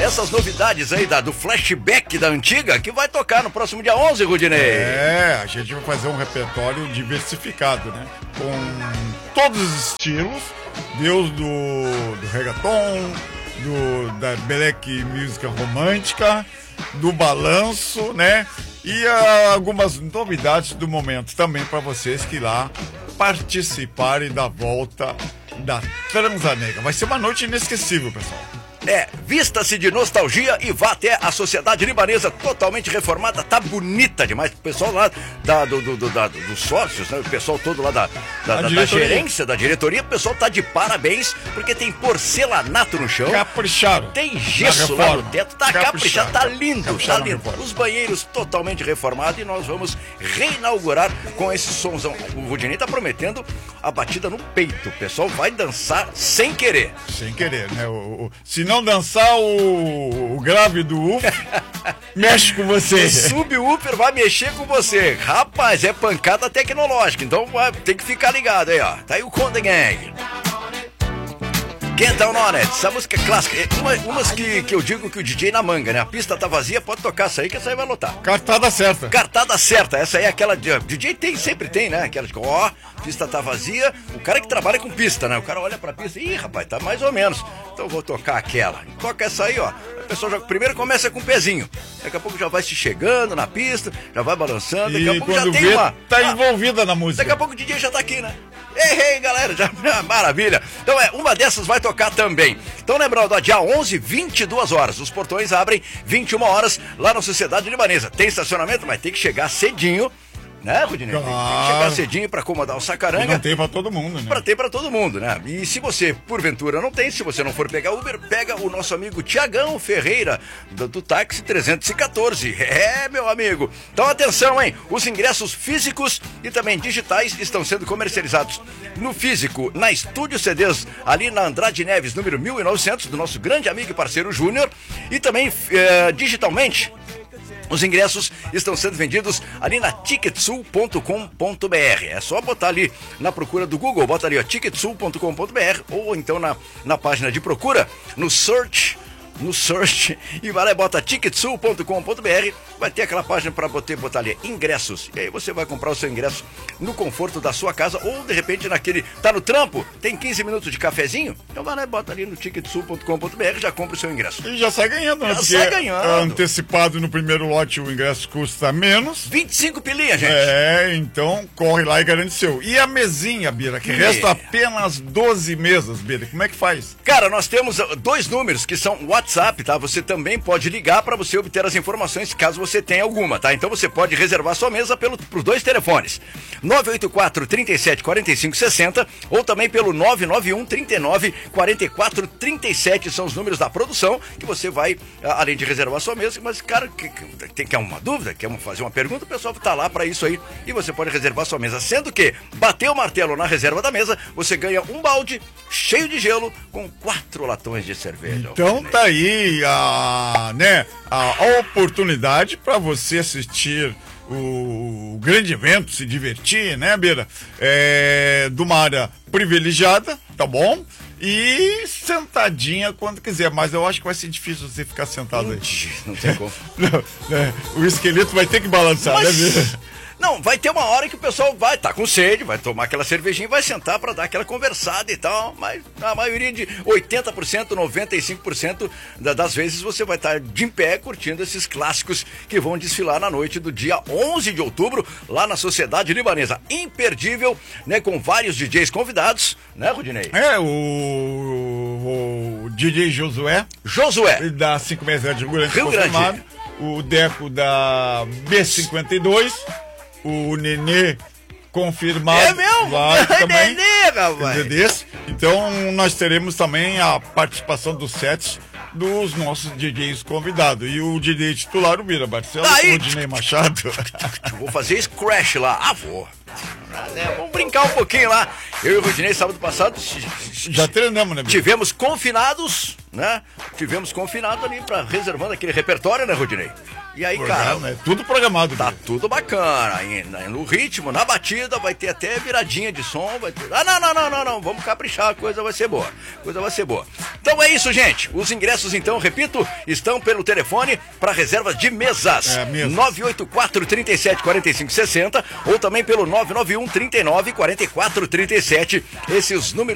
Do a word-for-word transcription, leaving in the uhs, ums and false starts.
essas novidades aí da, do flashback da antiga, que vai tocar no próximo dia onze, Rudinei. É, a gente vai fazer um repertório diversificado, né? Com todos os estilos, Deus do, do reggaeton, do, da black música romântica, do balanço, né? E uh, algumas novidades do momento também para vocês que lá participarem da volta da Transanega. Vai ser uma noite inesquecível, pessoal. É, vista-se de nostalgia e vá até a Sociedade Libanesa totalmente reformada, tá bonita demais. O pessoal lá da, do, do, do, da, dos sócios, né? O pessoal todo lá da, da, da, da gerência, da diretoria, o pessoal tá de parabéns, porque tem porcelanato no chão. Capricharam. Tem gesso lá no teto, tá caprichado, tá lindo, tá lindo. Os banheiros totalmente reformados e nós vamos reinaugurar com esse somzão. O Rudinei tá prometendo a batida no peito. O pessoal vai dançar sem querer. Sem querer, né? O, o, se não dançar o, o grave do U F, mexe com você. O subwoofer vai mexer com você. Rapaz, é pancada tecnológica, então vai, tem que ficar ligado aí, ó. Tá aí o Conde Gang. Get Down On It, essa música é clássica. Uma, umas que, que eu digo que o D J na manga, né? A pista tá vazia, pode tocar essa aí que essa aí vai lotar. Cartada certa. Cartada certa, essa aí é aquela... D J tem, sempre tem, né? Aquela de, ó, pista tá vazia. O cara que trabalha com pista, né? O cara olha pra pista e, ih, rapaz, tá mais ou menos. Então eu vou tocar aquela. Toca essa aí, ó. O pessoal já, primeiro começa com o pezinho. Daqui a pouco já vai se chegando na pista, já vai balançando. Daqui e a pouco já tem vê, uma... tá ah, envolvida na música. Daqui a pouco o D J já tá aqui, né? Ei, ei, galera, já, maravilha. Então é, uma dessas vai tocar também. Então lembrando, ó, dia onze, vinte e duas horas. Os portões abrem vinte e uma horas lá na Sociedade Libanesa. Tem estacionamento, mas tem que chegar cedinho. Né, Rudinei? Claro. Tem que chegar cedinho pra acomodar o sacaranga. E não tem pra todo mundo, né? Pra ter pra todo mundo, né? E se você, porventura, não tem, se você não for pegar Uber, pega o nosso amigo Tiagão Ferreira, do, do táxi trezentos e quatorze. É, meu amigo. Então, atenção, hein? Os ingressos físicos e também digitais estão sendo comercializados no físico, na Estúdio C Ds, ali na Andrade Neves, número mil e novecentos, do nosso grande amigo e parceiro Júnior. E também, é, digitalmente, os ingressos estão sendo vendidos ali na ticketsul ponto com ponto br. É só botar ali na procura do Google, bota ali, ó, ticketsul ponto com ponto br, ou então na, na página de procura, no search, no search, e vai lá e bota ticketsul ponto com ponto br, vai ter aquela página para botar, botar ali, ingressos, e aí você vai comprar o seu ingresso no conforto da sua casa, ou de repente naquele, tá no trampo, tem quinze minutos de cafezinho, então vai lá e bota ali no ticketsul ponto com ponto br, já compra o seu ingresso. E já sai ganhando, né? Já Porque sai ganhando. Antecipado no primeiro lote o ingresso custa menos. vinte e cinco pilinha, gente. É, então corre lá e garante seu. E a mesinha, Bira, que Meia. resta apenas doze mesas, Bira, como é que faz? Cara, nós temos dois números que são WhatsApp, tá? Você também pode ligar para você obter as informações caso você tenha alguma, tá? Então você pode reservar sua mesa pelo, pros dois telefones. nove oito quatro, trinta e sete, quarenta e cinco, sessenta ou também pelo nove nove um, trinta e nove, quarenta e quatro, trinta e sete, são os números da produção que você vai, além de reservar sua mesa, mas, cara, que, que, tem quer uma dúvida, quer fazer uma pergunta, o pessoal tá lá para isso aí e você pode reservar sua mesa, sendo que bater o martelo na reserva da mesa, você ganha um balde cheio de gelo com quatro latões de cerveja. Então tá aí a, né, a oportunidade para você assistir o grande evento, se divertir, né, Beira? É, de uma área privilegiada, tá bom? E sentadinha quando quiser, mas eu acho que vai ser difícil você ficar sentado aí. Não tem como. Não, né, o esqueleto vai ter que balançar, mas... né, Beira? Não, vai ter uma hora que o pessoal vai estar tá com sede, vai tomar aquela cervejinha e vai sentar para dar aquela conversada e tal, mas a maioria de oitenta por cento, noventa e cinco por cento das vezes você vai estar tá de em pé curtindo esses clássicos que vão desfilar na noite do dia onze de outubro lá na Sociedade Libanesa. Imperdível, né, com vários D Js convidados, né, Rudinei? É, o, o D J Josué. Josué. Da cinco seis zero de Rio Grande. Rio Grande. O Deco da B cinquenta e dois. O Nenê confirmado. É mesmo? Vai também. Nenê, rapaz. Desse. Então nós teremos também a participação dos sets dos nossos D Js convidados. E o D J titular, o Bira Barcelos, Aí. o Dinei Machado. Vou fazer esse crash lá. Ah, vou. É, vamos brincar um pouquinho lá. Eu e o Rudinei, sábado passado, Já treinamos, né, Bira? tivemos confinados, né? Tivemos confinado ali pra reservando aquele repertório, né, Rodinei? E aí, Programa, cara, é tudo programado. tá Né? tudo bacana. Ainda no ritmo, na batida, vai ter até viradinha de som. Vai ter... Ah, não, não, não, não, não. Vamos caprichar, a coisa vai ser boa. A coisa vai ser boa. Então é isso, gente. Os ingressos, então, repito, estão pelo telefone para reservas de mesas. É, mesmo. nove oito quatro, trinta e sete, quarenta e cinco, sessenta ou também pelo nove nove um, trinta e nove, quarenta e quatro, trinta e sete. Esses números